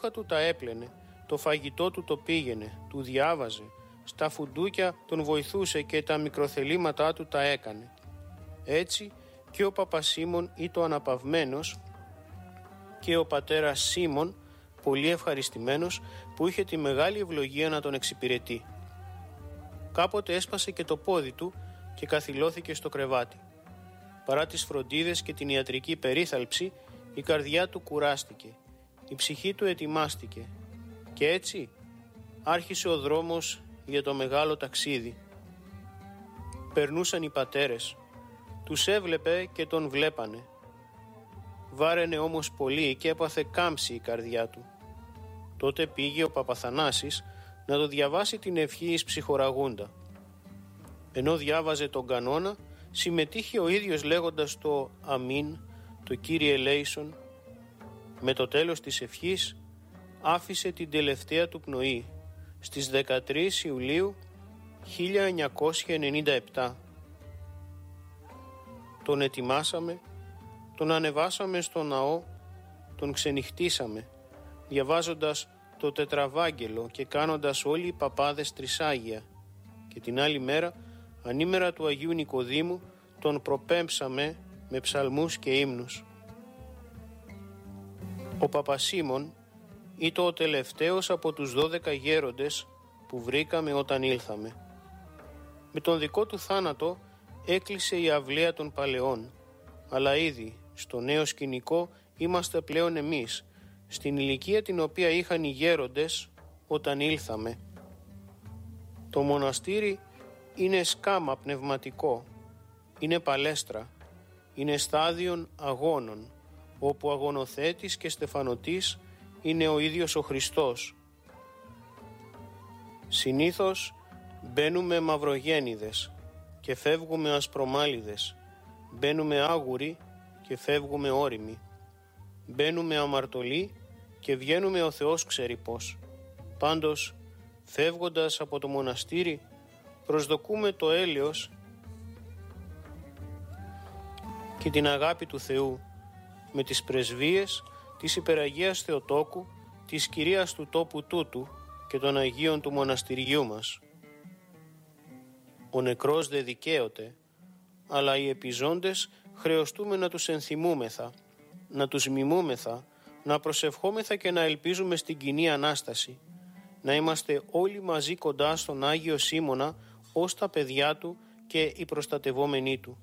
ρούχα του τα έπλαινε, το φαγητό του το πήγαινε, του διάβαζε, στα φουντούκια τον βοηθούσε και τα μικροθελήματά του τα έκανε. Έτσι και ο Παπασίμων ήτο αναπαυμένος και ο πατέρας Σίμων πολύ ευχαριστημένος που είχε τη μεγάλη ευλογία να τον εξυπηρετεί. Κάποτε έσπασε και το πόδι του και καθυλώθηκε στο κρεβάτι. Παρά τις φροντίδες και την ιατρική περίθαλψη, η καρδιά του κουράστηκε, η ψυχή του ετοιμάστηκε και έτσι άρχισε ο δρόμος για το μεγάλο ταξίδι. Περνούσαν οι πατέρες, τους έβλεπε και τον βλέπανε. Βάραινε όμως πολύ και έπαθε κάμψη η καρδιά του. Τότε πήγε ο Παπαθανάσης να το διαβάσει την ευχή εις ψυχοραγούντα. Ενώ διάβαζε τον κανόνα, συμμετείχε ο ίδιος λέγοντας το «Αμήν», το «Κύριε ελέησον». Με το τέλος της ευχής άφησε την τελευταία του πνοή στις 13 Ιουλίου 1997. Τον ετοιμάσαμε, τον ανεβάσαμε στο ναό, τον ξενυχτήσαμε, διαβάζοντας το Τετραβάγγελο και κάνοντας όλοι οι παπάδες τρισάγια, και την άλλη μέρα, ανήμερα του Αγίου Νικοδήμου, τον προπέμψαμε με ψαλμούς και ύμνους. Ο Παπασίμων ήταν ο τελευταίος από τους 12 γέροντες που βρήκαμε όταν ήλθαμε. Με τον δικό του θάνατο έκλεισε η αυλαία των παλαιών, αλλά ήδη στο νέο σκηνικό είμαστε πλέον εμείς, στην ηλικία την οποία είχαν οι γέροντες όταν ήλθαμε. Το μοναστήρι είναι σκάμα πνευματικό, είναι παλέστρα, είναι στάδιον αγώνων, όπου αγωνοθέτης και στεφανωτής είναι ο ίδιος ο Χριστός. Συνήθως μπαίνουμε μαυρογέννηδες και φεύγουμε ασπρομάλιδες, μπαίνουμε άγουροι και φεύγουμε όριμοι, μπαίνουμε αμαρτωλοί και βγαίνουμε ο Θεός ξέρει πώς. Πάντως, φεύγοντας από το μοναστήρι, προσδοκούμε το έλεος και την αγάπη του Θεού με τις πρεσβείες της Υπεραγίας Θεοτόκου, της Κυρίας του τόπου τούτου και των Αγίων του μοναστηριού μας. Ο νεκρός δε δικαίωται, αλλά οι επιζώντες χρεωστούμε να τους ενθυμούμεθα, να τους μιμούμεθα, να προσευχόμεθα και να ελπίζουμε στην κοινή Ανάσταση, να είμαστε όλοι μαζί κοντά στον Άγιο Σίμωνα ως τα παιδιά του και οι προστατευόμενοι του.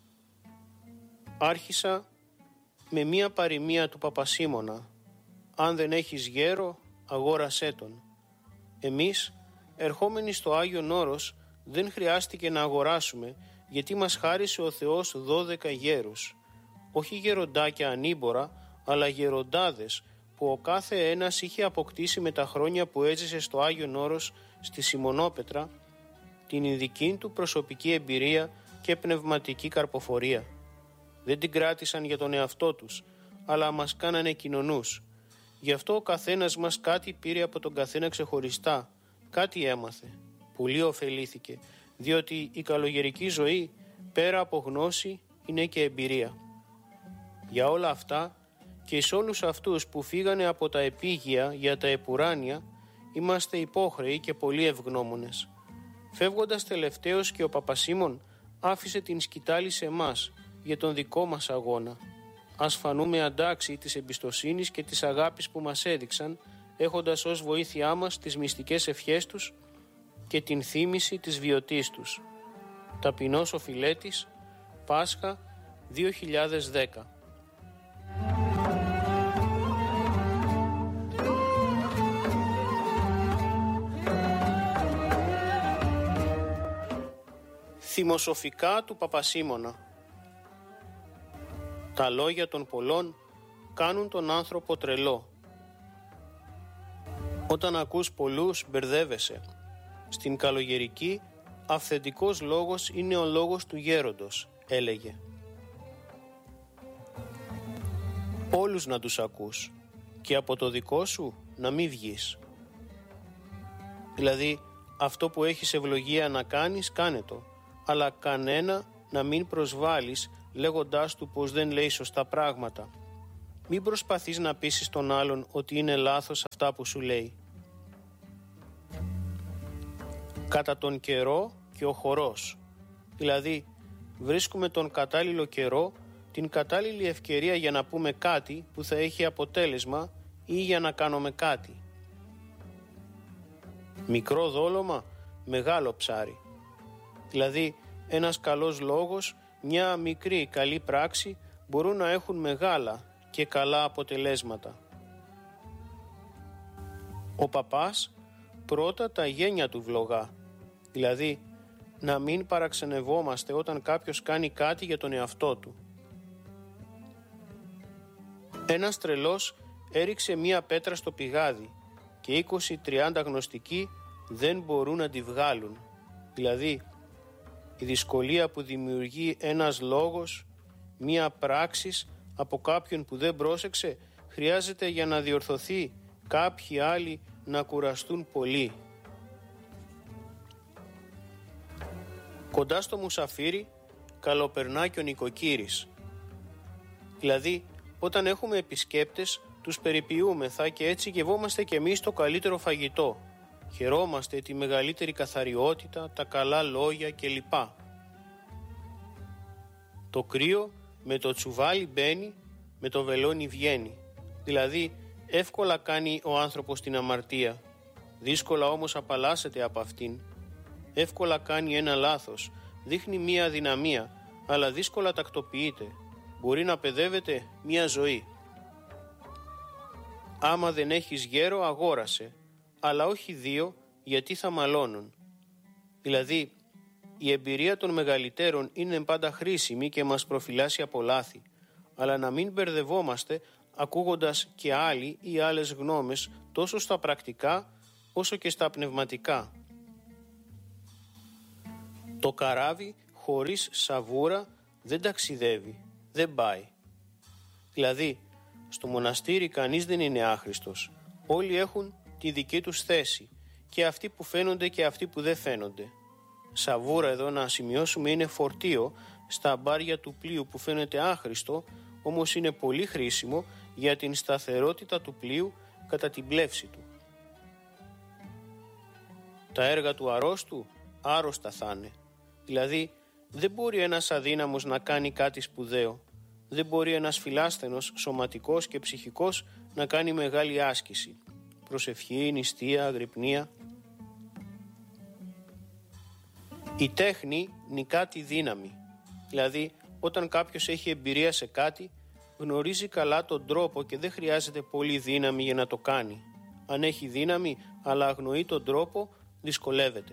Άρχισα με μία παροιμία του Παπασίμωνα: «Αν δεν έχεις γέρο, αγόρασέ τον». Εμείς, ερχόμενοι στο Άγιον Όρος, δεν χρειάστηκε να αγοράσουμε, γιατί μας χάρισε ο Θεός 12 γέρους, όχι γεροντάκια ανήμπορα, αλλά γεροντάδες που ο κάθε ένας είχε αποκτήσει με τα χρόνια που έζησε στο Άγιον Όρος στη Σιμονόπετρα την ειδική του προσωπική εμπειρία και πνευματική καρποφορία. Δεν την κράτησαν για τον εαυτό τους, αλλά μας κάνανε κοινωνούς. Γι' αυτό ο καθένας μας κάτι πήρε από τον καθένα ξεχωριστά, κάτι έμαθε, πολύ ωφελήθηκε, διότι η καλογερική ζωή πέρα από γνώση είναι και εμπειρία. Για όλα αυτά και εις όλους αυτούς που φύγανε από τα επίγεια για τα επουράνια, είμαστε υπόχρεοι και πολύ ευγνώμονες. Φεύγοντας τελευταίος και ο Παπασίμων άφησε την σκητάλη σε εμάς για τον δικό μας αγώνα. Ας φανούμε αντάξιοι της εμπιστοσύνης και της αγάπης που μας έδειξαν, έχοντας ως βοήθειά μας τις μυστικές ευχές τους και την θύμηση της βιωτής τους. Ταπεινός ο Φιλέτης, Πάσχα 2010. Θυμοσοφικά του Παπασίμωνα. Τα λόγια των πολλών κάνουν τον άνθρωπο τρελό. Όταν ακούς πολλούς μπερδεύεσαι. Στην καλογερική, αυθεντικός λόγος είναι ο λόγος του γέροντος, έλεγε. Όλους να τους ακούς και από το δικό σου να μην βγεις. Δηλαδή, αυτό που έχεις ευλογία να κάνεις, κάνε το, αλλά κανένα να μην προσβάλλεις λέγοντάς του πως δεν λέει σωστά πράγματα. μην προσπαθείς να πείσεις τον άλλον ότι είναι λάθος αυτά που σου λέει. Κατά τον καιρό και ο χορός. Δηλαδή, βρίσκουμε τον κατάλληλο καιρό, την κατάλληλη ευκαιρία για να πούμε κάτι που θα έχει αποτέλεσμα ή για να κάνουμε κάτι. Μικρό δόλωμα, μεγάλο ψάρι. Δηλαδή, ένας καλός λόγος, μια μικρή καλή πράξη μπορούν να έχουν μεγάλα και καλά αποτελέσματα. Ο παπάς πρώτα τα γένια του βλογά, δηλαδή να μην παραξενευόμαστε όταν κάποιος κάνει κάτι για τον εαυτό του. Ένας τρελός έριξε μία πέτρα στο πηγάδι και 20-30 γνωστικοί δεν μπορούν να τη βγάλουν. Δηλαδή, η δυσκολία που δημιουργεί ένας λόγος, μία πράξης από κάποιον που δεν πρόσεξε, χρειάζεται για να διορθωθεί κάποιοι άλλοι να κουραστούν πολύ. Κοντά στο μουσαφίρι καλοπερνά και ο νοικοκύρης. Δηλαδή, όταν έχουμε επισκέπτες, τους περιποιούμεθα και έτσι γευόμαστε κι εμείς το καλύτερο φαγητό. Χαιρόμαστε τη μεγαλύτερη καθαριότητα, τα καλά λόγια κλπ. Το κρύο με το τσουβάλι μπαίνει, με το βελόνι βγαίνει. Δηλαδή, εύκολα κάνει ο άνθρωπος την αμαρτία. Δύσκολα όμως απαλλάσσεται από αυτήν. Εύκολα κάνει ένα λάθος, δείχνει μία αδυναμία, αλλά δύσκολα τακτοποιείται. Μπορεί να παιδεύεται μία ζωή. Άμα δεν έχεις γέρο, αγόρασε, αλλά όχι δύο, γιατί θα μαλώνουν. Δηλαδή, η εμπειρία των μεγαλύτερων είναι πάντα χρήσιμη και μας προφυλάσσει από λάθη, αλλά να μην μπερδευόμαστε ακούγοντας και άλλοι ή άλλες γνώμες τόσο στα πρακτικά όσο και στα πνευματικά. Το καράβι χωρίς σαβούρα δεν ταξιδεύει, δεν πάει. Δηλαδή, στο μοναστήρι κανείς δεν είναι άχρηστος. Όλοι έχουν τη δική τους θέση, και αυτοί που φαίνονται και αυτοί που δεν φαίνονται. Σαβούρα εδώ να σημειώσουμε είναι φορτίο στα μπάρια του πλοίου που φαίνεται άχρηστο, όμως είναι πολύ χρήσιμο για την σταθερότητα του πλοίου κατά την πλεύση του. Τα έργα του αρρώστου άρρωστα θα είναι. Δηλαδή, δεν μπορεί ένας αδύναμος να κάνει κάτι σπουδαίο. Δεν μπορεί ένας φιλάσθενος, σωματικός και ψυχικός να κάνει μεγάλη άσκηση. Προσευχή, νηστεία, αγρυπνία. Η τέχνη νικά τη δύναμη. Δηλαδή, όταν κάποιος έχει εμπειρία σε κάτι, γνωρίζει καλά τον τρόπο και δεν χρειάζεται πολύ δύναμη για να το κάνει. Αν έχει δύναμη, αλλά αγνοεί τον τρόπο, δυσκολεύεται.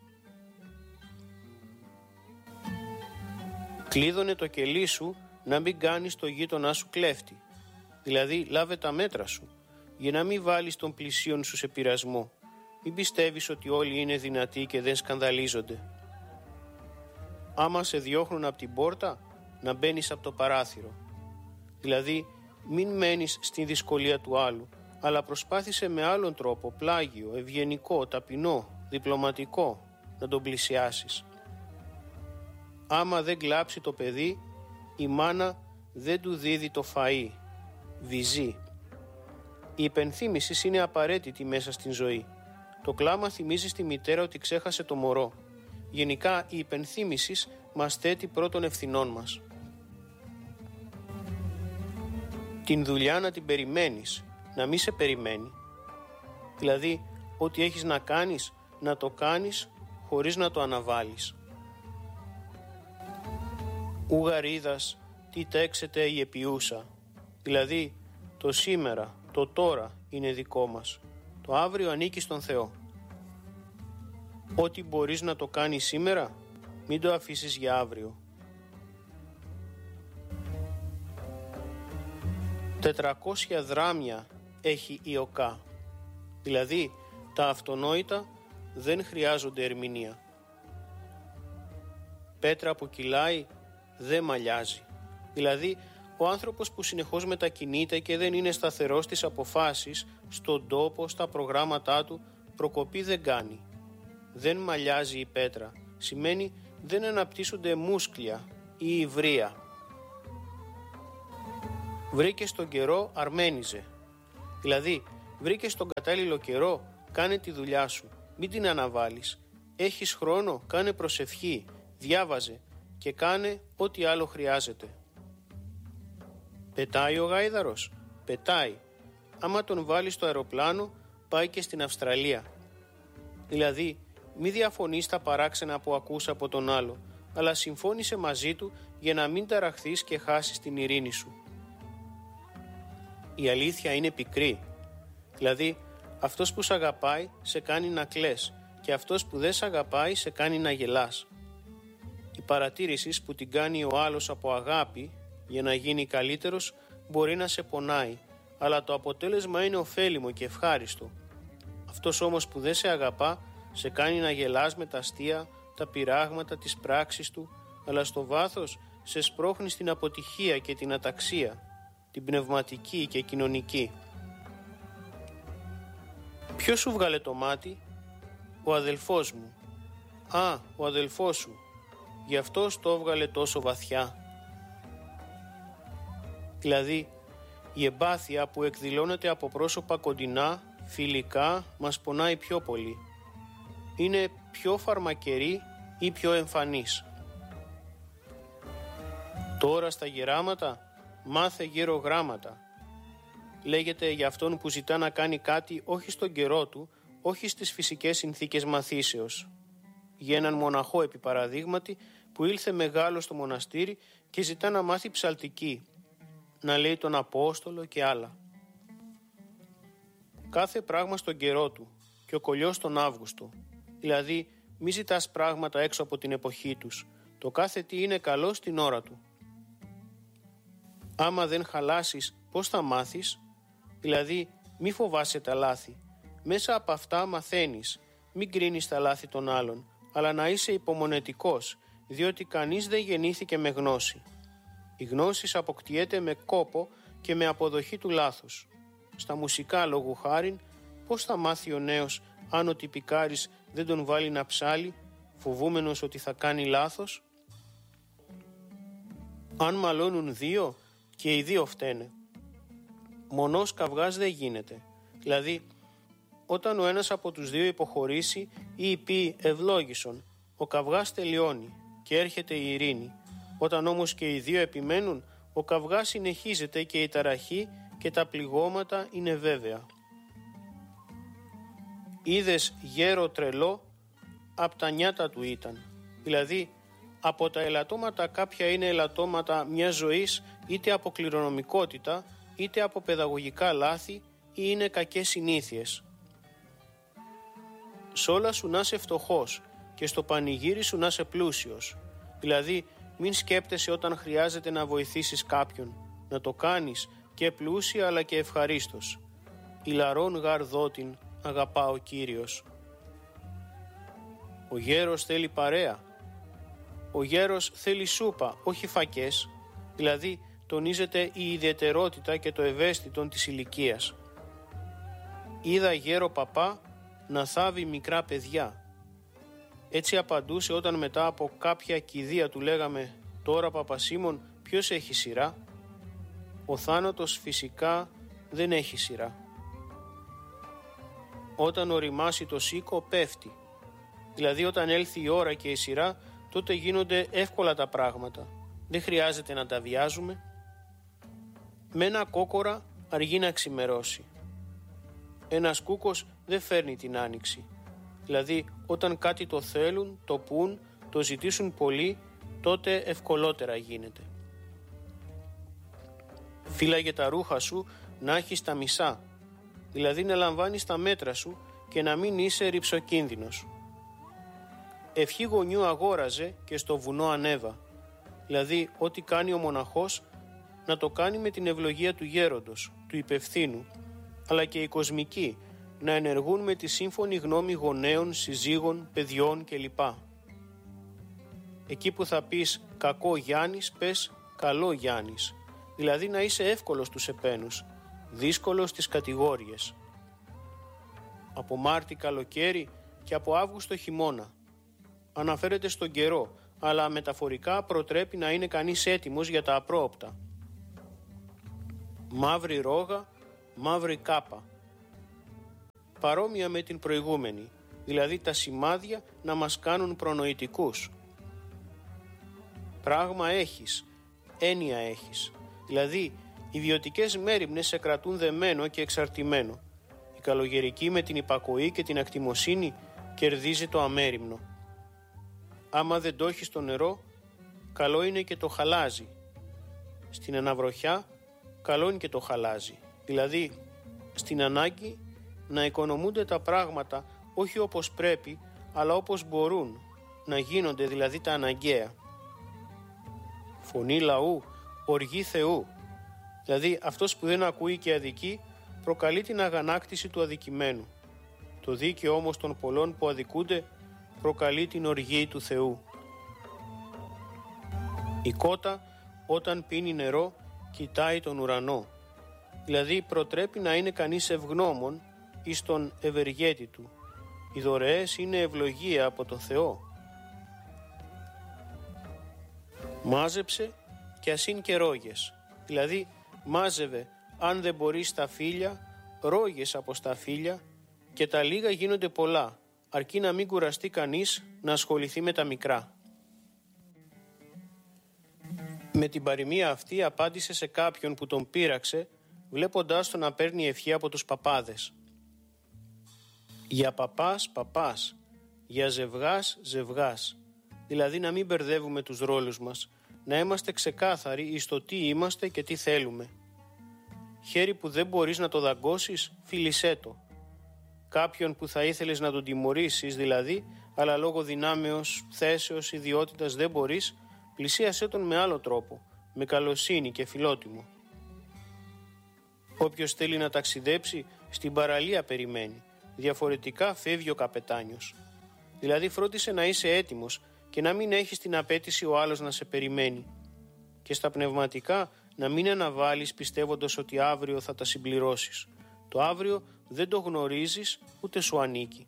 Κλείδωνε το κελί σου να μην κάνεις το γείτονά σου κλέφτη. Δηλαδή, λάβε τα μέτρα σου, για να μην βάλεις τον πλησίον σου σε πειρασμό. Μην πιστεύεις ότι όλοι είναι δυνατοί και δεν σκανδαλίζονται. Άμα σε διώχνουν από την πόρτα, να μπαίνεις από το παράθυρο. Δηλαδή, μην μένεις στην δυσκολία του άλλου, αλλά προσπάθησε με άλλον τρόπο, πλάγιο, ευγενικό, ταπεινό, διπλωματικό, να τον πλησιάσεις. Άμα δεν κλάψει το παιδί, η μάνα δεν του δίδει το φαΐ, βυζεί. Η υπενθύμηση είναι απαραίτητη μέσα στην ζωή. Το κλάμα θυμίζει στη μητέρα ότι ξέχασε το μωρό. Γενικά, η υπενθύμηση μας θέτει πρώτων ευθυνών μας. Την δουλειά να την περιμένεις, να μην σε περιμένει. Δηλαδή, ό,τι έχεις να κάνεις, να το κάνεις χωρίς να το αναβάλεις. Ουγαρίδας, τι τέξεται η επιούσα. Δηλαδή, το σήμερα, το τώρα είναι δικό μας. Το αύριο ανήκει στον Θεό. Ό,τι μπορείς να το κάνεις σήμερα, μην το αφήσεις για αύριο. 400 δράμια έχει η ΟΚΑ. Δηλαδή, τα αυτονόητα δεν χρειάζονται ερμηνεία. Πέτρα που κυλάει δεν μαλλιάζει. Δηλαδή, ο άνθρωπος που συνεχώς μετακινείται και δεν είναι σταθερός στις αποφάσεις, στον τόπο, στα προγράμματά του, προκοπή δεν κάνει. Δεν μαλλιάζει η πέτρα. Σημαίνει δεν αναπτύσσονται μούσκλια ή υβρία. Βρήκε τον καιρό, αρμένιζε. Δηλαδή, βρήκε τον κατάλληλο καιρό, κάνε τη δουλειά σου, μην την αναβάλεις. Έχεις χρόνο, κάνε προσευχή, διάβαζε και κάνε ό,τι άλλο χρειάζεται. Πετάει ο γάιδαρος, πετάει. Άμα τον βάλει στο αεροπλάνο, πάει και στην Αυστραλία. Δηλαδή, μη διαφωνείς τα παράξενα που ακούς από τον άλλο, αλλά συμφώνησε μαζί του για να μην ταραχθείς και χάσεις την ειρήνη σου. Η αλήθεια είναι πικρή. Δηλαδή, αυτός που σ' αγαπάει σε κάνει να κλαις και αυτός που δεν σ' αγαπάει σε κάνει να γελάς. Η παρατήρηση που την κάνει ο άλλος από αγάπη για να γίνει καλύτερος μπορεί να σε πονάει, αλλά το αποτέλεσμα είναι ωφέλιμο και ευχάριστο. Αυτός όμως που δεν σε αγαπά σε κάνει να γελάς με τα αστεία, τα πειράγματα, τις πράξεις του, αλλά στο βάθος σε σπρώχνει στην αποτυχία και την αταξία, την πνευματική και κοινωνική. Ποιος σου βγάλε το μάτι? Ο αδελφός μου. Α, ο αδελφός σου. Γι' αυτό το έβγαλε τόσο βαθιά. Δηλαδή, η εμπάθεια που εκδηλώνεται από πρόσωπα κοντινά, φιλικά, μας πονάει πιο πολύ. Είναι πιο φαρμακερή ή πιο εμφανής. Τώρα στα γεράματα, μάθε γέρο γράμματα. Λέγεται για αυτόν που ζητά να κάνει κάτι όχι στον καιρό του, όχι στις φυσικές συνθήκες μαθήσεως. Για έναν μοναχό επί παραδείγματι που ήλθε μεγάλο στο μοναστήρι και ζητά να μάθει ψαλτική, να λέει τον Απόστολο και άλλα. Κάθε πράγμα στον καιρό του και ο κολλιός τον Αύγουστο. Δηλαδή μη ζητάς πράγματα έξω από την εποχή τους. Το κάθε τι είναι καλό στην ώρα του. Άμα δεν χαλάσεις πώς θα μάθεις? Δηλαδή μη φοβάσαι τα λάθη. Μέσα από αυτά μαθαίνεις. Μην κρίνεις τα λάθη των άλλων, αλλά να είσαι υπομονετικός, διότι κανείς δεν γεννήθηκε με γνώση. Η γνώση αποκτιέται με κόπο και με αποδοχή του λάθους. Στα μουσικά λόγου χάριν, πώς θα μάθει ο νέος αν ο τυπικάρης δεν τον βάλει να ψάλει, φοβούμενος ότι θα κάνει λάθος? Αν μαλώνουν δύο, και οι δύο φταίνε. Μονός καυγάς δεν γίνεται. Δηλαδή, όταν ο ένας από τους δύο υποχωρήσει ή πει ευλόγησον, ο καυγάς τελειώνει και έρχεται η ειρήνη. Όταν όμως και οι δύο επιμένουν, ο καυγάς συνεχίζεται και η ταραχή και τα πληγώματα είναι βέβαια. Είδες γέρο τρελό, απ' τα νιάτα του ήταν. Δηλαδή, από τα ελαττώματα κάποια είναι ελαττώματα μιας ζωής, είτε από κληρονομικότητα, είτε από παιδαγωγικά λάθη ή είναι κακές συνήθειες. Σ' όλα σου να είσαι φτωχός και στο πανηγύρι σου να είσαι πλούσιος. Δηλαδή, μην σκέπτεσαι όταν χρειάζεται να βοηθήσεις κάποιον. Να το κάνεις και πλούσια αλλά και ευχαρίστως. «Ηλαρών γαρ δότην, αγαπά ο Κύριος». Ο γέρος θέλει παρέα. Ο γέρος θέλει σούπα, όχι φακές. Δηλαδή, τονίζεται η ιδιαιτερότητα και το ευαίσθητο της ηλικίας. Είδα γέρο παπά να θάβει μικρά παιδιά. Έτσι απαντούσε όταν μετά από κάποια κηδεία του λέγαμε «Τώρα Παπασίμων ποιος έχει σειρά?» Ο θάνατος φυσικά δεν έχει σειρά. Όταν οριμάσει το σίκο πέφτει. Δηλαδή όταν έλθει η ώρα και η σειρά, τότε γίνονται εύκολα τα πράγματα. Δεν χρειάζεται να τα βιάζουμε. Με ένα κόκορα αργεί να ξημερώσει. Ένας κούκος δεν φέρνει την άνοιξη. Δηλαδή όταν κάτι το θέλουν, το πουν, το ζητήσουν πολύ, τότε ευκολότερα γίνεται. Φύλαγε τα ρούχα σου να έχεις τα μισά, δηλαδή να λαμβάνεις τα μέτρα σου και να μην είσαι ρυψοκίνδυνος. Ευχή γονιού αγόραζε και στο βουνό ανέβα, δηλαδή ό,τι κάνει ο μοναχός να το κάνει με την ευλογία του γέροντος, του υπευθύνου, αλλά και οι κοσμικοί να ενεργούν με τη σύμφωνη γνώμη γονέων, συζύγων, παιδιών κλπ. Εκεί που θα πεις κακό Γιάννης, πες καλό Γιάννης, δηλαδή να είσαι εύκολος στους επένους, δύσκολος στις κατηγόριες. Από Μάρτι καλοκαίρι και από Αύγουστο χειμώνα. Αναφέρεται στον καιρό, αλλά μεταφορικά προτρέπει να είναι κανείς έτοιμος για τα απρόοπτα. μαύρη ρόγα, μαύρη κάπα. Παρόμοια με την προηγούμενη, δηλαδή τα σημάδια να μας κάνουν προνοητικούς. Πράγμα έχεις, έννοια έχεις, δηλαδή οι ιδιωτικές μέριμνες σε κρατούν δεμένο και εξαρτημένο. Η καλογερική με την υπακοή και την ακτιμοσύνη κερδίζει το αμέριμνο. Άμα δεν το έχεις το νερό, καλό είναι και το χαλάζι. Στην αναβροχιά, καλό είναι και το χαλάζι. Δηλαδή, στην ανάγκη να οικονομούνται τα πράγματα όχι όπως πρέπει, αλλά όπως μπορούν, να γίνονται δηλαδή τα αναγκαία. Φωνή λαού, οργή Θεού. Δηλαδή αυτός που δεν ακούει και αδικεί, προκαλεί την αγανάκτηση του αδικημένου. Το δίκαιο όμως των πολλών που αδικούνται, προκαλεί την οργή του Θεού. Η κότα όταν πίνει νερό, κοιτάει τον ουρανό. Δηλαδή προτρέπει να είναι κανείς ευγνώμων εις τον ευεργέτη του. Οι δωρεές είναι ευλογία από τον Θεό. Μάζεψε και ας είναι και ρόγες. Δηλαδή μάζευε αν δεν μπορεί στα φύλλα, ρόγες από στα φύλλα και τα λίγα γίνονται πολλά, αρκεί να μην κουραστεί κανείς να ασχοληθεί με τα μικρά. Με την παροιμία αυτή απάντησε σε κάποιον που τον πείραξε, βλέποντάς τον να παίρνει ευχή από τους παπάδες. Για παπάς, παπάς, για ζευγάς, ζευγάς. Δηλαδή να μην μπερδεύουμε τους ρόλους μας, να είμαστε ξεκάθαροι εις το τι είμαστε και τι θέλουμε. Χέρι που δεν μπορείς να το δαγκώσεις, φίλησέ το. Κάποιον που θα ήθελες να τον τιμωρήσεις δηλαδή, αλλά λόγω δυνάμεως, θέσεως, ιδιότητας δεν μπορείς, πλησίασέ τον με άλλο τρόπο, με καλοσύνη και φιλότιμο. Όποιος θέλει να ταξιδέψει, στην παραλία περιμένει, διαφορετικά φεύγει ο καπετάνιος. Δηλαδή φρόντισε να είσαι έτοιμος και να μην έχεις την απέτηση ο άλλος να σε περιμένει. Και στα πνευματικά να μην αναβάλεις πιστεύοντας ότι αύριο θα τα συμπληρώσεις. Το αύριο δεν το γνωρίζεις ούτε σου ανήκει.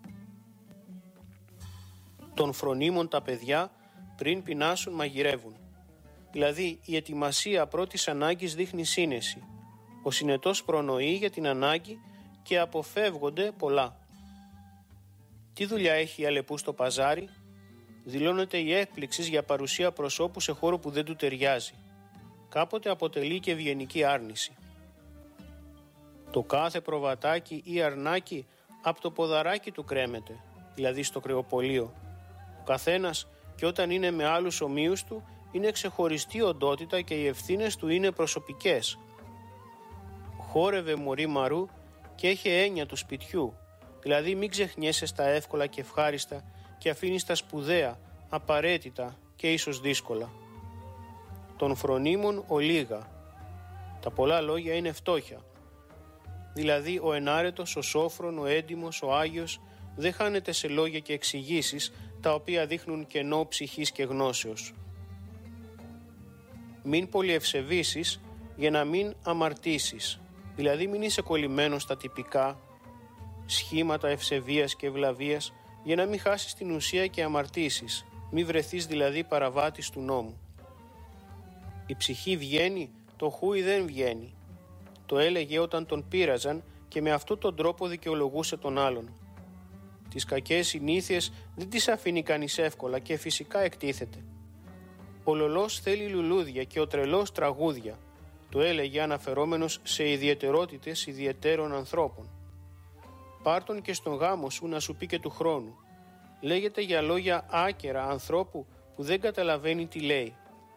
Των φρονίμων τα παιδιά πριν πεινάσουν μαγειρεύουν. Δηλαδή η ετοιμασία πρώτης ανάγκης δείχνει σύνεση. Ο συνετός προνοεί για την ανάγκη και αποφεύγονται πολλά. Τι δουλειά έχει η αλεπού στο παζάρι? Δηλώνεται η έκπληξη για παρουσία προσώπου σε χώρο που δεν του ταιριάζει. Κάποτε αποτελεί και ευγενική άρνηση. Το κάθε προβατάκι ή αρνάκι από το ποδαράκι του κρέμεται, δηλαδή στο κρεοπολείο. Ο καθένας και όταν είναι με άλλους ομοίους του είναι ξεχωριστή οντότητα και οι ευθύνες του είναι προσωπικές. Χόρευε μωρή Μαρού και έχει έννοια του σπιτιού, δηλαδή μην ξεχνιέσαι στα εύκολα και ευχάριστα και αφήνεις τα σπουδαία, απαραίτητα και ίσως δύσκολα. Των φρονίμων ο λίγα. Τα πολλά λόγια είναι φτώχεια. Δηλαδή ο ενάρετος, ο σόφρον, ο έντιμος, ο Άγιος δεν χάνεται σε λόγια και εξηγήσεις τα οποία δείχνουν κενό ψυχής και γνώσεως. Μην πολυευσεβήσεις για να μην αμαρτήσεις. Δηλαδή μην είσαι κολλημένος στα τυπικά σχήματα ευσεβίας και ευλαβίας για να μην χάσεις την ουσία και αμαρτήσεις. Μην βρεθείς δηλαδή παραβάτης του νόμου. Η ψυχή βγαίνει, το χούι δεν βγαίνει. Το έλεγε όταν τον πείραζαν και με αυτόν τον τρόπο δικαιολογούσε τον άλλον. Τις κακές συνήθειες δεν τις αφήνει κανείς εύκολα και φυσικά εκτίθεται. Ο λολός θέλει λουλούδια και ο τρελός τραγούδια. Το έλεγε αναφερόμενος σε ιδιαιτερότητες ιδιαιτέρων ανθρώπων. Πάρ' τον και στον γάμο σου να σου πει και του χρόνου. Λέγεται για λόγια άκερα ανθρώπου που δεν καταλαβαίνει τι λέει.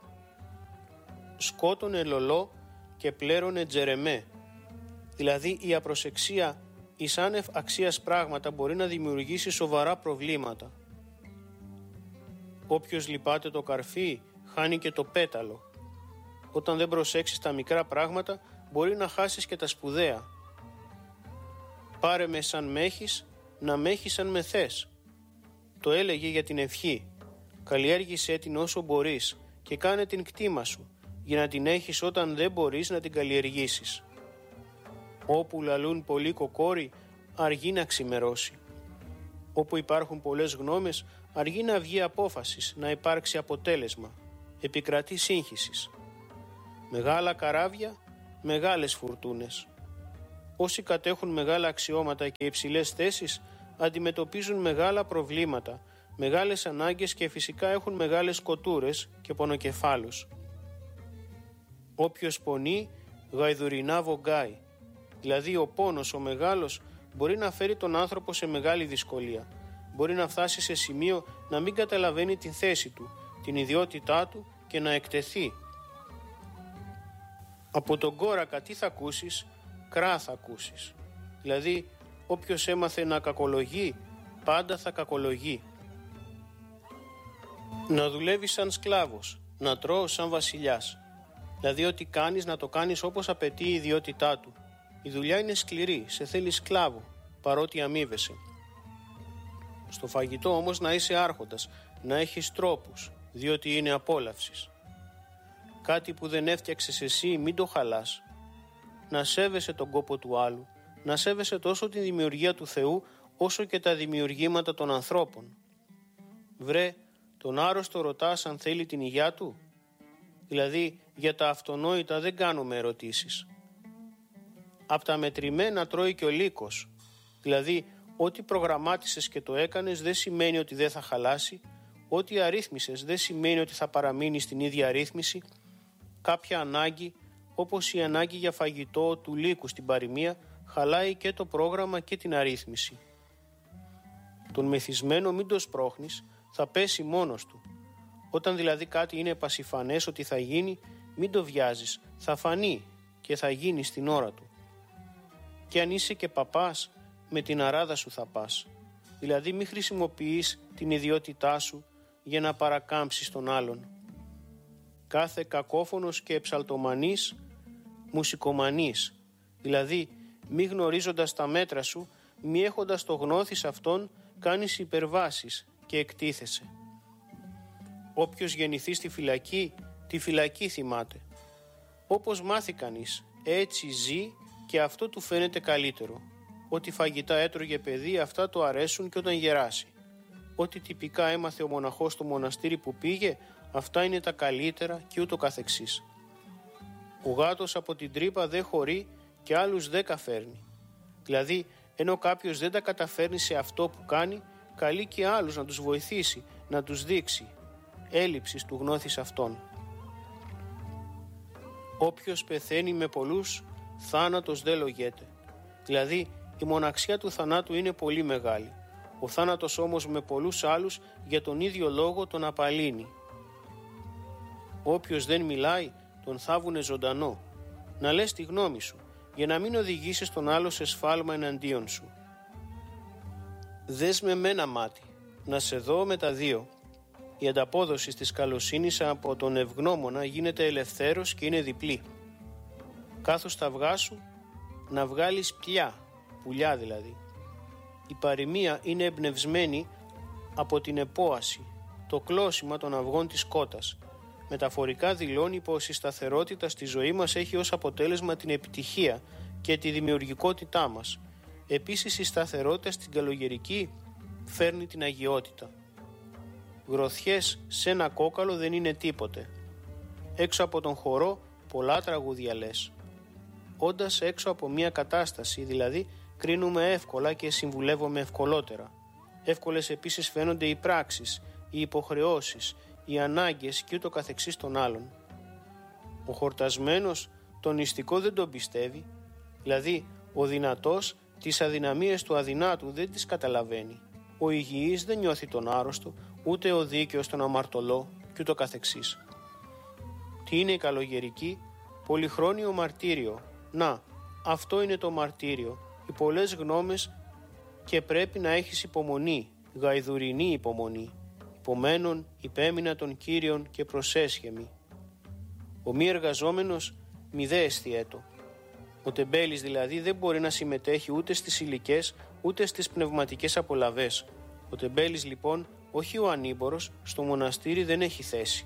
Σκότωνε λολό και πλέρωνε τζερεμέ. Δηλαδή η απροσεξία εις άνευ αξίας πράγματα μπορεί να δημιουργήσει σοβαρά προβλήματα. Όποιος λυπάται το καρφί χάνει και το πέταλο. Όταν δεν προσέξεις τα μικρά πράγματα μπορεί να χάσεις και τα σπουδαία. Πάρε με σαν με έχεις, να με έχεις σαν με θες. Το έλεγε για την ευχή. Καλλιέργησέ την όσο μπορείς και κάνε την κτήμα σου για να την έχεις όταν δεν μπορείς να την καλλιεργήσεις. Όπου λαλούν πολλοί κοκόροι, αργεί να ξημερώσει. Όπου υπάρχουν πολλές γνώμες, αργεί να βγει απόφασης, να υπάρξει αποτέλεσμα. Επικρατεί σύγχυσης. Μεγάλα καράβια μεγάλες φουρτούνες. Όσοι κατέχουν μεγάλα αξιώματα και υψηλές θέσεις αντιμετωπίζουν μεγάλα προβλήματα, μεγάλες ανάγκες και φυσικά έχουν μεγάλες κοτούρες και πονοκεφάλους. Όποιος πονεί γαϊδουρινά βογκάει, δηλαδή ο πόνος ο μεγάλος μπορεί να φέρει τον άνθρωπο σε μεγάλη δυσκολία. Μπορεί να φτάσει σε σημείο να μην καταλαβαίνει την θέση του, την ιδιότητά του και να εκτεθεί. Από τον κόρακα τι θα ακούσεις, κρά θα ακούσεις. Δηλαδή όποιος έμαθε να κακολογεί, πάντα θα κακολογεί. Να δουλεύεις σαν σκλάβος, να τρώω σαν βασιλιάς. Δηλαδή ό,τι κάνεις να το κάνεις όπως απαιτεί η ιδιότητά του. Η δουλειά είναι σκληρή, σε θέλει σκλάβο, παρότι αμείβεσαι. Στο φαγητό όμως να είσαι άρχοντας, να έχεις τρόπους, διότι είναι απόλαυσης. Κάτι που δεν έφτιαξες εσύ μην το χαλάς. Να σέβεσαι τον κόπο του άλλου, να σέβεσαι τόσο τη δημιουργία του Θεού όσο και τα δημιουργήματα των ανθρώπων. Βρε, τον άρρωστο ρωτάς αν θέλει την υγειά του? Δηλαδή για τα αυτονόητα δεν κάνουμε ερωτήσεις. Απ' τα μετρημένα τρώει και ο λύκος. Δηλαδή ό,τι προγραμμάτισες και το έκανες δεν σημαίνει ότι δεν θα χαλάσει, ό,τι αρρύθμισες δεν σημαίνει ότι θα παραμείνει στην ίδια αρρύθμιση. Κάποια ανάγκη, όπως η ανάγκη για φαγητό του λύκου στην παροιμία, χαλάει και το πρόγραμμα και την αρρύθμιση. Τον μεθυσμένο μην το σπρώχνεις, θα πέσει μόνος του. Όταν δηλαδή κάτι είναι πασιφανές ότι θα γίνει, μην το βιάζεις, θα φανεί και θα γίνει στην ώρα του. Και αν είσαι και παπάς, με την αράδα σου θα πας. Δηλαδή μην χρησιμοποιείς την ιδιότητά σου για να παρακάμψεις τον άλλον. Κάθε κακόφωνος και εψαλτομανής, μουσικομανής. Δηλαδή μη γνωρίζοντας τα μέτρα σου, μη έχοντας το γνώθι αυτόν, κάνεις υπερβάσεις και εκτίθεσαι. Όποιος γεννηθεί στη φυλακή, τη φυλακή θυμάται. Όπως μάθει κανείς, έτσι ζει και αυτό του φαίνεται καλύτερο. Ό,τι φαγητά έτρωγε παιδί, αυτά του αρέσουν και όταν γεράσει. Ό,τι τυπικά έμαθε ο μοναχός στο μοναστήρι που πήγε, αυτά είναι τα καλύτερα και ούτω καθεξής. Ο γάτος από την τρύπα δεν χωρεί και άλλους 10 φέρνει. Δηλαδή, ενώ κάποιος δεν τα καταφέρνει σε αυτό που κάνει, καλεί και άλλους να τους βοηθήσει, να τους δείξει. Έλλειψης του γνώθης αυτών. Όποιος πεθαίνει με πολλούς, θάνατος δεν λογέται. Δηλαδή, η μοναξιά του θανάτου είναι πολύ μεγάλη. Ο θάνατος όμως με πολλούς άλλους για τον ίδιο λόγο τον απαλύνει. Όποιος δεν μιλάει, τον θάβουνε ζωντανό. Να λες τη γνώμη σου, για να μην οδηγήσεις τον άλλο σε σφάλμα εναντίον σου. Δες με μένα μάτι, να σε δω με τα δύο. Η ανταπόδοση της καλοσύνης από τον ευγνώμονα γίνεται ελευθέρος και είναι διπλή. Κάθος τα αυγά σου, να βγάλεις πουλιά δηλαδή. Η παροιμία είναι εμπνευσμένη από την επόαση, το κλώσιμα των αυγών της κότας. Μεταφορικά δηλώνει πως η σταθερότητα στη ζωή μας έχει ως αποτέλεσμα την επιτυχία και τη δημιουργικότητά μας. Επίσης η σταθερότητα στην καλογερική φέρνει την αγιότητα. Γροθιές σε ένα κόκαλο δεν είναι τίποτε. Έξω από τον χορό πολλά τραγούδια λες. Όντας έξω από μια κατάσταση δηλαδή κρίνουμε εύκολα και συμβουλεύομαι ευκολότερα. Εύκολες επίσης φαίνονται οι πράξεις, οι υποχρεώσεις, οι ανάγκες και ούτω καθεξής των άλλων. Ο χορτασμένος τον νηστικό δεν τον πιστεύει, δηλαδή ο δυνατός τις αδυναμίες του αδυνάτου δεν τις καταλαβαίνει. Ο υγιής δεν νιώθει τον άρρωστο, ούτε ο δίκαιος τον αμαρτωλό και ούτω καθεξής. Τι είναι η καλογερική? Πολυχρόνιο μαρτύριο. Να, αυτό είναι το μαρτύριο. Οι πολλές γνώμες και πρέπει να έχεις υπομονή, γαϊδουρινή υπομονή. Υπομένων υπέμεινα των Κύριων και προσέσχεμη. Ο μη εργαζόμενος μη δε εστιέτο. Ο τεμπέλης δηλαδή δεν μπορεί να συμμετέχει ούτε στις υλικές ούτε στις πνευματικές απολαβές. Ο τεμπέλης λοιπόν, όχι ο ανήμπορος, στο μοναστήρι δεν έχει θέση.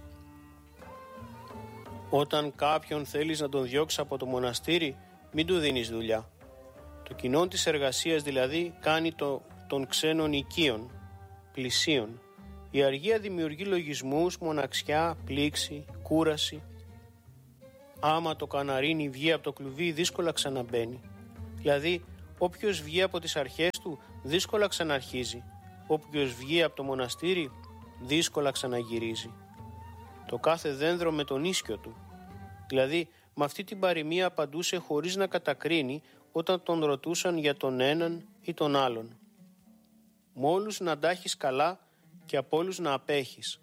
Όταν κάποιον θέλεις να τον διώξεις από το μοναστήρι, μην του δίνεις δουλειά. Το κοινό της εργασίας δηλαδή κάνει των ξένων οικείων, πλησίων. Η αργία δημιουργεί λογισμούς, μοναξιά, πλήξη, κούραση. Άμα το καναρίνι βγει από το κλουβί, δύσκολα ξαναμπαίνει. Δηλαδή, όποιος βγει από τις αρχές του, δύσκολα ξαναρχίζει. Όποιος βγει από το μοναστήρι, δύσκολα ξαναγυρίζει. Το κάθε δένδρο με τον ίσκιο του. Δηλαδή, με αυτή την παροιμία απαντούσε χωρίς να κατακρίνει όταν τον ρωτούσαν για τον έναν ή τον άλλον. Μ' όλους να αντάχεις καλά και απ' όλους να απέχεις.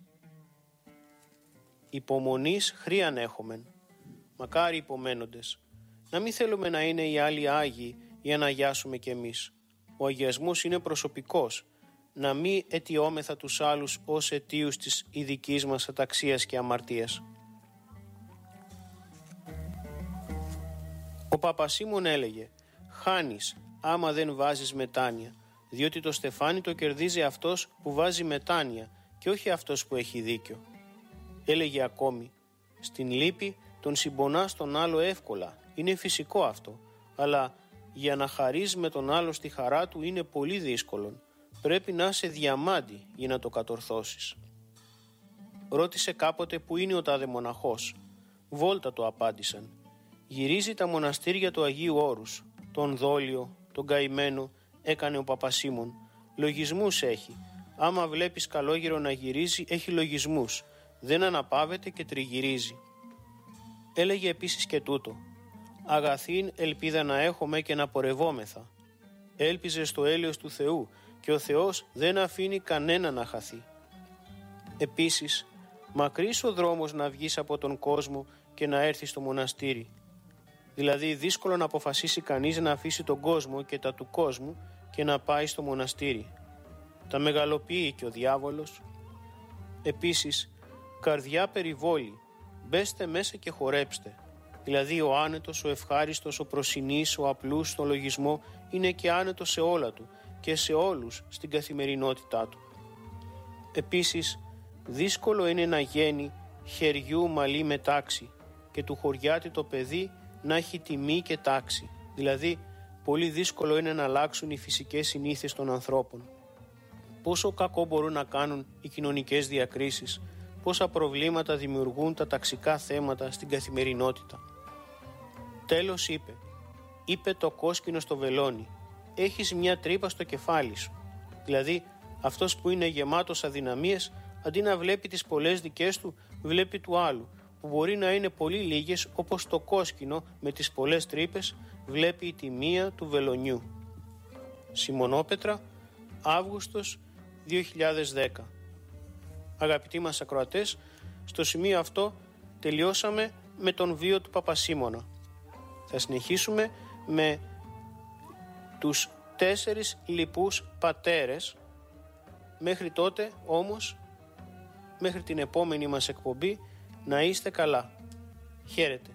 Υπομονής χρίαν έχομεν. Μακάρι υπομένοντες. Να μην θέλουμε να είναι οι άλλοι άγιοι για να αγιάσουμε κι εμείς. Ο αγιασμός είναι προσωπικός. Να μην αιτιόμεθα τους άλλους ως αιτίους της ειδικής μας αταξίας και αμαρτίας. Ο Παπασίμων έλεγε «Χάνεις άμα δεν βάζεις μετάνοια, διότι το στεφάνι το κερδίζει αυτός που βάζει μετάνοια και όχι αυτός που έχει δίκιο». Έλεγε ακόμη «Στην λύπη τον συμπονάς τον άλλο εύκολα, είναι φυσικό αυτό, αλλά για να χαρείς με τον άλλο στη χαρά του είναι πολύ δύσκολο. Πρέπει να είσαι διαμάντι για να το κατορθώσεις». Ρώτησε κάποτε που είναι ο τάδε μοναχός. Βόλτα το απάντησαν. Γυρίζει τα μοναστήρια του Αγίου Όρους. Τον Δόλιο, τον Καημένο έκανε ο Παπασίμων. Λογισμούς έχει. Άμα βλέπεις καλόγερο να γυρίζει, έχει λογισμούς. Δεν αναπαύεται και τριγυρίζει. Έλεγε επίσης και τούτο. Αγαθήν ελπίδα να έχουμε και να πορευόμεθα. Έλπιζε στο έλεος του Θεού και ο Θεός δεν αφήνει κανένα να χαθεί. Επίσης, μακρύς ο δρόμος να βγεις από τον κόσμο και να έρθεις στο μοναστήρι. Δηλαδή δύσκολο να αποφασίσει κανείς να αφήσει τον κόσμο και τα του κόσμου και να πάει στο μοναστήρι. Τα μεγαλοποιεί και ο διάβολος. Επίσης, καρδιά περιβόλη, μπέστε μέσα και χορέψτε. Δηλαδή ο άνετος, ο ευχάριστος, ο προσινής, ο απλούς στον λογισμό είναι και άνετος σε όλα του και σε όλους στην καθημερινότητά του. Επίσης, δύσκολο είναι να γένει χεριού μαλλί με τάξη και του χωριάτη το παιδί να έχει τιμή και τάξη. Δηλαδή, πολύ δύσκολο είναι να αλλάξουν οι φυσικές συνήθειες των ανθρώπων. Πόσο κακό μπορούν να κάνουν οι κοινωνικές διακρίσεις, πόσα προβλήματα δημιουργούν τα ταξικά θέματα στην καθημερινότητα. Τέλος είπε το κόσκινο στο βελόνι, έχεις μια τρύπα στο κεφάλι σου. Δηλαδή, αυτός που είναι γεμάτος αδυναμίες, αντί να βλέπει τις πολλές δικές του, βλέπει του άλλου, που μπορεί να είναι πολύ λίγες, όπως το κόσκινο με τις πολλές τρύπες βλέπει τη μία του βελονιού. Σιμονόπετρα, Αύγουστος 2010. Αγαπητοί μας ακροατές, στο σημείο αυτό τελειώσαμε με τον βίο του Παπασίμωνα. Θα συνεχίσουμε με τους 4 λοιπούς πατέρες. Μέχρι τότε όμως, μέχρι την επόμενη μας εκπομπή, να είστε καλά. Χαίρετε.